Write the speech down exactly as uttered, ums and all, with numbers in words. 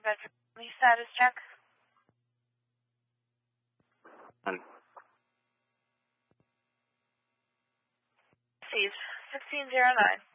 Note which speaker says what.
Speaker 1: Bedford Police status check.
Speaker 2: Um,
Speaker 1: Received. sixteen zero nine.